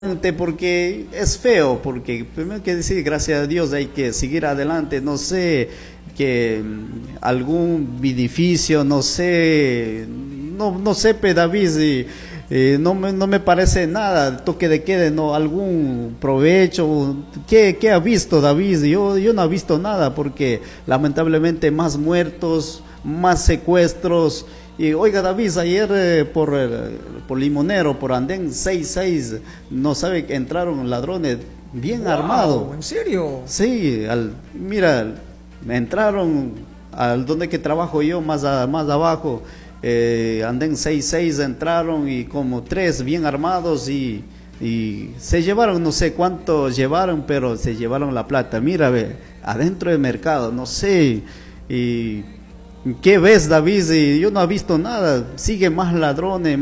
porque es feo, porque primero que decir gracias a Dios hay que seguir adelante, no sé, que algún beneficio, no sé, no sé, David, no me parece nada, toque de quede, no, algún provecho, ¿qué ha visto David? Yo no he visto nada, porque lamentablemente más muertos, más secuestros. Y oiga David, ayer por Limonero, por Andén 66, no sabe que entraron ladrones bien armados. Wow, ¿en serio? Sí, mira, entraron al donde que trabajo yo, más abajo, Andén 66 entraron y como tres bien armados y se llevaron, no sé cuánto llevaron, pero se llevaron la plata. Mira, ve, adentro del mercado, no sé, y ¿qué ves, David? Yo no he visto nada. Sigue más ladrones,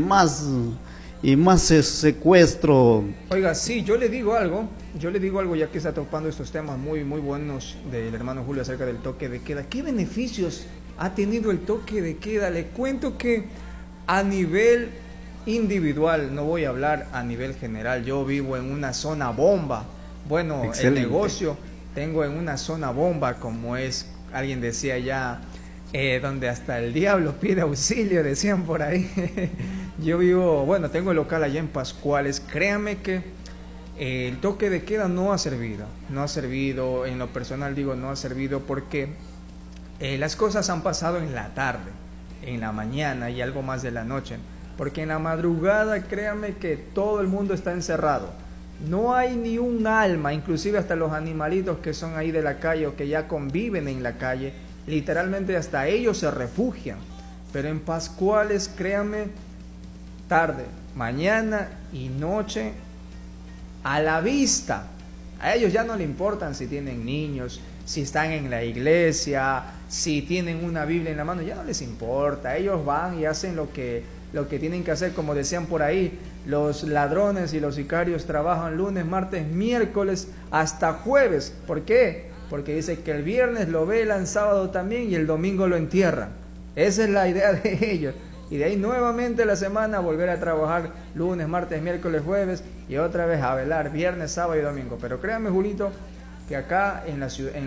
más secuestro. Oiga, sí, yo le digo algo ya que está topando estos temas muy buenos del hermano Julio acerca del toque de queda. ¿Qué beneficios ha tenido el toque de queda? Le cuento que a nivel individual, no voy a hablar a nivel general, yo vivo en una zona bomba. Bueno, Excelente. el negocio tengo en una zona bomba, como es, alguien decía ya, donde hasta el diablo pide auxilio, decían por ahí. Yo vivo, bueno, tengo el local allá en Pascuales. Créame que el toque de queda no ha servido, en lo personal digo no ha servido porque las cosas han pasado en la tarde, en la mañana y algo más de la noche, porque en la madrugada créame que todo el mundo está encerrado. No hay ni un alma, inclusive hasta los animalitos que son ahí de la calle o que ya conviven en la calle, literalmente hasta ellos se refugian. Pero en Pascuales, créame, tarde, mañana y noche a la vista. A ellos ya no le importan si tienen niños, si están en la iglesia, si tienen una Biblia en la mano, ya no les importa. Ellos van y hacen lo que tienen que hacer, como decían por ahí. Los ladrones y los sicarios trabajan lunes, martes, miércoles, hasta jueves. ¿Por qué? Porque dice que el viernes lo velan, sábado también y el domingo lo entierran. Esa es la idea de ellos. Y de ahí nuevamente la semana volver a trabajar lunes, martes, miércoles, jueves y otra vez a velar viernes, sábado y domingo. Pero créame, Julito, que acá en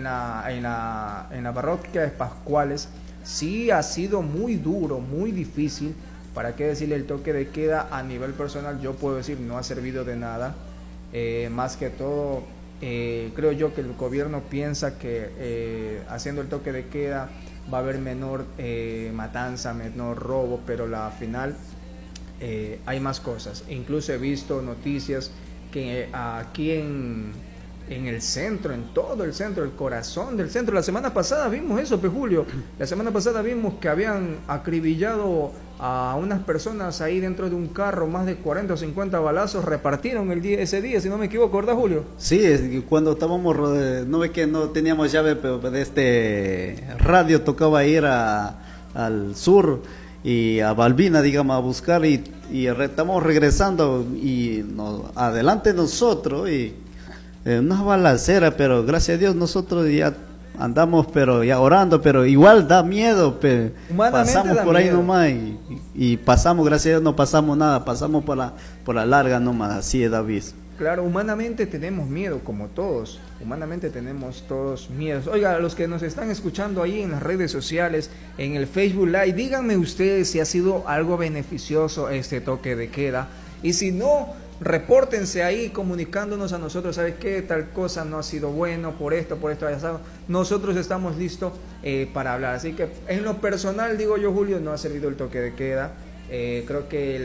la parroquia de Pascuales sí ha sido muy duro, muy difícil. ¿Para qué decirle el toque de queda? A nivel personal yo puedo decir no ha servido de nada. Más que todo creo yo que el gobierno piensa que haciendo el toque de queda va a haber menor matanza, menor robo, pero la final hay más cosas. Incluso he visto noticias que aquí en el centro, en todo el centro, el corazón del centro, la semana pasada vimos eso, Julio, la semana pasada vimos que habían acribillado a unas personas ahí dentro de un carro, más de 40 o 50 balazos repartieron ese día, si no me equivoco, ¿verdad, Julio? Sí, cuando estábamos, no ve que no teníamos llave, pero de este radio tocaba ir al sur y a Balbina, digamos, a buscar y estamos regresando y adelante nosotros y una balacera, pero gracias a Dios nosotros ya andamos pero ya orando, pero igual da miedo, pasamos por ahí nomás y pasamos, gracias a Dios no pasamos nada, pasamos por la larga nomás, así es, David. Claro, humanamente tenemos miedo, como todos, humanamente tenemos todos miedos. Oiga, los que nos están escuchando ahí en las redes sociales, en el Facebook Live, díganme ustedes si ha sido algo beneficioso este toque de queda, y si no, repórtense ahí comunicándonos a nosotros, ¿sabes qué? Tal cosa no ha sido bueno, por esto, nosotros estamos listos para hablar. Así que en lo personal, digo yo, Julio, no ha servido el toque de queda. Creo que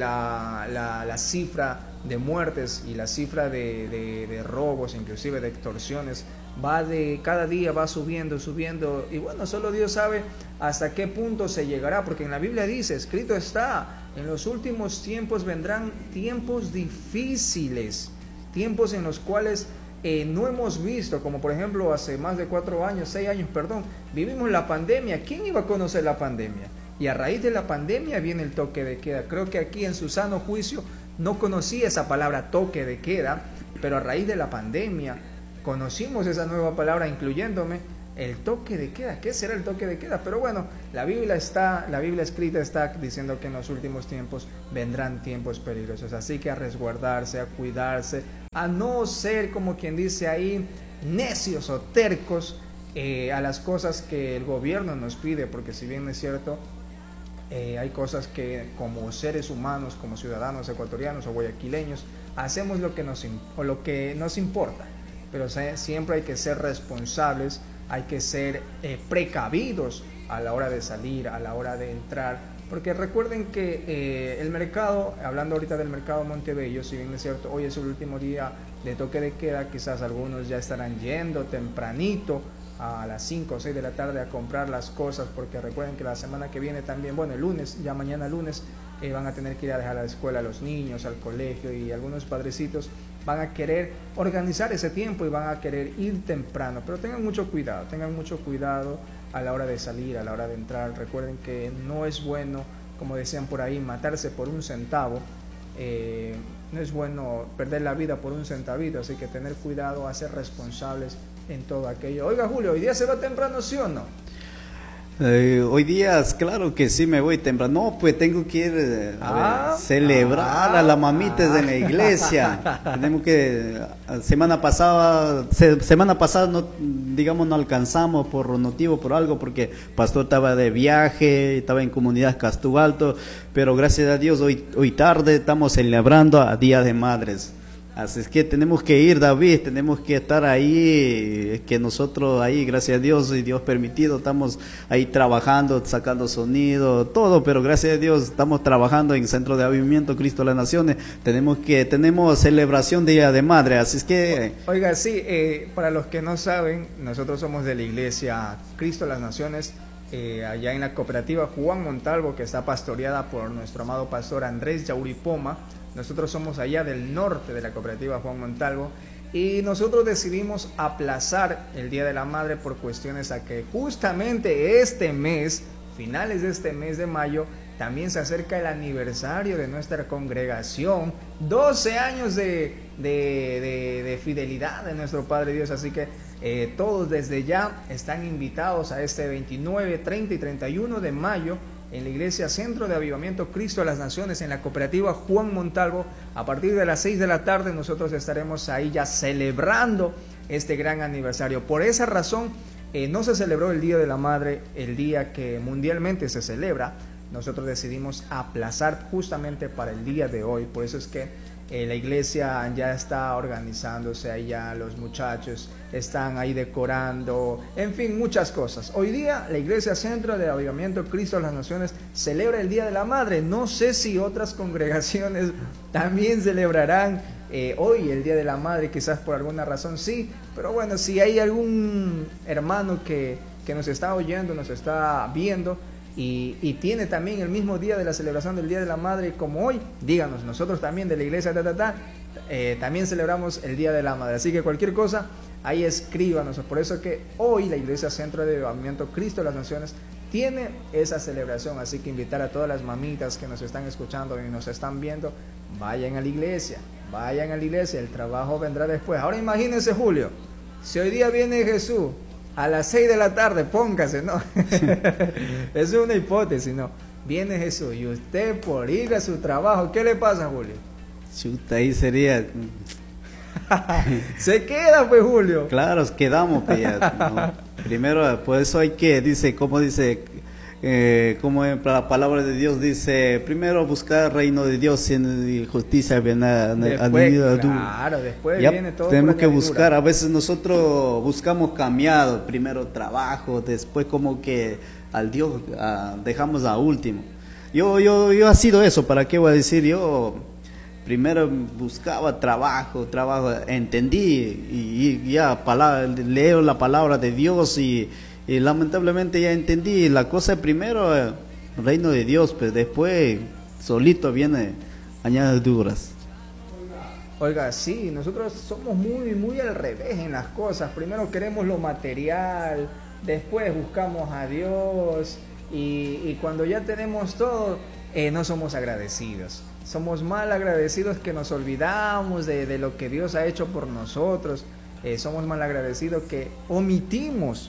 la cifra de muertes y la cifra de robos, inclusive de extorsiones, cada día va subiendo, y bueno, solo Dios sabe hasta qué punto se llegará, porque en la Biblia dice, escrito está, en los últimos tiempos vendrán tiempos difíciles, tiempos en los cuales no hemos visto, como por ejemplo hace más de 6 años, vivimos la pandemia. ¿Quién iba a conocer la pandemia? Y a raíz de la pandemia viene el toque de queda. Creo que aquí en su sano juicio no conocía esa palabra toque de queda, pero a raíz de la pandemia conocimos esa nueva palabra, incluyéndome. el toque de queda. ¿Qué será el toque de queda? Pero bueno, la Biblia escrita está diciendo que en los últimos tiempos vendrán tiempos peligrosos, así que a resguardarse, a cuidarse, a no ser, como quien dice ahí, necios o tercos a las cosas que el gobierno nos pide, porque si bien es cierto, hay cosas que como seres humanos, como ciudadanos ecuatorianos o guayaquileños, hacemos lo que nos importa, pero siempre hay que ser responsables, hay que ser precavidos a la hora de salir, a la hora de entrar, porque recuerden que el mercado, hablando ahorita del mercado Montebello, si bien es cierto, hoy es el último día de toque de queda, quizás algunos ya estarán yendo tempranito a las 5 o 6 de la tarde a comprar las cosas, porque recuerden que la semana que viene también, bueno, el lunes, ya mañana lunes, van a tener que ir a dejar a la escuela a los niños, al colegio, y algunos padrecitos van a querer organizar ese tiempo y van a querer ir temprano, pero tengan mucho cuidado a la hora de salir, a la hora de entrar. Recuerden que no es bueno, como decían por ahí, matarse por un centavo, no es bueno perder la vida por un centavito, así que tener cuidado, a ser responsables en todo aquello. Oiga, Julio, ¿hoy día se va temprano, sí o no? Hoy día, claro que sí me voy temprano. No, pues tengo que ir a celebrar a las mamitas de la iglesia. Tenemos que, semana pasada no, digamos, no alcanzamos por motivo, por algo, porque pastor estaba de viaje, estaba en comunidad Castú Alto, pero gracias a Dios hoy tarde estamos celebrando a Día de Madres. Así es que tenemos que ir, David, tenemos que estar ahí, que nosotros ahí, gracias a Dios y Dios permitido, estamos ahí trabajando, sacando sonido, todo, pero gracias a Dios estamos trabajando en Centro de Avivamiento Cristo de las Naciones, tenemos celebración de Día de Madre, así es que... Oiga, sí, para los que no saben, nosotros somos de la Iglesia Cristo de las Naciones, allá en la cooperativa Juan Montalvo, que está pastoreada por nuestro amado pastor Andrés Yauripoma. Nosotros somos allá del norte de la cooperativa Juan Montalvo, y nosotros decidimos aplazar el Día de la Madre por cuestiones a que justamente este mes, finales de este mes de mayo, también se acerca el aniversario de nuestra congregación, 12 años de fidelidad de nuestro Padre Dios, así que todos desde ya están invitados a este 29, 30 y 31 de mayo en la Iglesia Centro de Avivamiento Cristo de las Naciones, en la cooperativa Juan Montalvo. A partir de las 6 de la tarde nosotros estaremos ahí ya celebrando este gran aniversario. Por esa razón no se celebró el Día de la Madre, el día que mundialmente se celebra. Nosotros decidimos aplazar justamente para el día de hoy. Por eso es que la iglesia ya está organizándose, ahí ya los muchachos están ahí decorando, en fin, muchas cosas. Hoy día la Iglesia Centro de Avivamiento Cristo de las Naciones celebra el Día de la Madre. No sé si otras congregaciones también celebrarán hoy el Día de la Madre, quizás por alguna razón sí, pero bueno, si hay algún hermano que nos está oyendo, nos está viendo, y tiene también el mismo día de la celebración del Día de la Madre como hoy, díganos, nosotros también de la iglesia también celebramos el Día de la Madre, así que cualquier cosa, ahí escríbanos. Por eso que hoy la Iglesia Centro de Avivamiento Cristo de las Naciones tiene esa celebración, así que invitar a todas las mamitas que nos están escuchando y nos están viendo, vayan a la iglesia, el trabajo vendrá después. Ahora imagínense, Julio, si hoy día viene Jesús a las 6 de la tarde, póngase, ¿no? Es una hipótesis, ¿no? Viene Jesús y usted por ir a su trabajo, ¿qué le pasa, Julio? Chuta, ahí sería... Se queda, pues, Julio. Claro, quedamos, pues, ya, ¿no? Primero, por eso hay que, como la palabra de Dios dice, primero buscar el reino de Dios y justicia, después ya viene todo. tenemos que buscar, a veces nosotros buscamos cambiado, primero trabajo, después como que al Dios dejamos a último. Yo ha sido eso, ¿para qué voy a decir? Yo primero buscaba trabajo, entendí y ya leo la palabra de Dios y lamentablemente ya entendí, la cosa primero el reino de Dios, pero después solito viene añadiduras. Oiga, sí, nosotros somos muy al revés en las cosas. Primero queremos lo material, después buscamos a Dios y cuando ya tenemos todo, no somos agradecidos. Somos mal agradecidos, que nos olvidamos de lo que Dios ha hecho por nosotros. Somos mal agradecidos que omitimos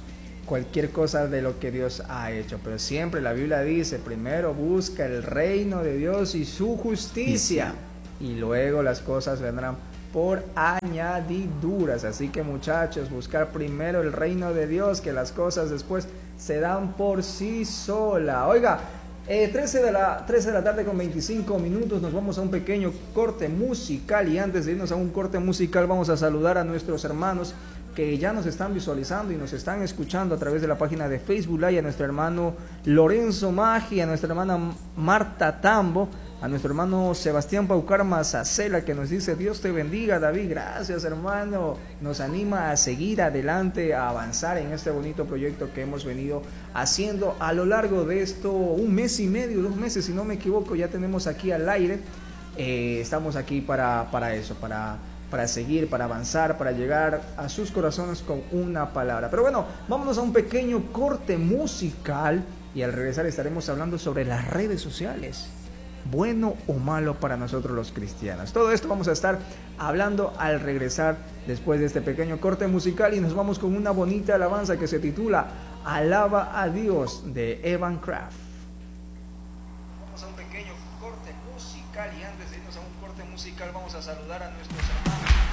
cualquier cosa de lo que Dios ha hecho. Pero siempre la Biblia dice, primero busca el reino de Dios y su justicia, y luego las cosas vendrán por añadiduras. Así que muchachos, buscar primero el reino de Dios, que las cosas después se dan por sí sola. Oiga, 13 de la tarde con 25 minutos, nos vamos a un pequeño corte musical, y antes de irnos a un corte musical vamos a saludar a nuestros hermanos que ya nos están visualizando y nos están escuchando a través de la página de Facebook Live, a nuestro hermano Lorenzo Maggi, a nuestra hermana Marta Tambo, a nuestro hermano Sebastián Paucar Mazacela, que nos dice: Dios te bendiga, David. Gracias, hermano. Nos anima a seguir adelante, a avanzar en este bonito proyecto que hemos venido haciendo a lo largo de esto, 1 mes y medio, 2 meses, si no me equivoco, ya tenemos aquí al aire. Estamos aquí para eso, para seguir, para avanzar, para llegar a sus corazones con una palabra. Pero bueno, vámonos a un pequeño corte musical, y al regresar estaremos hablando sobre las redes sociales. Bueno o malo para nosotros los cristianos. Todo esto vamos a estar hablando al regresar después de este pequeño corte musical, y nos vamos con una bonita alabanza que se titula Alaba a Dios, de Evan Craft. Vamos a un pequeño corte musical, y antes de irnos a un corte musical vamos a saludar a nuestros hermanos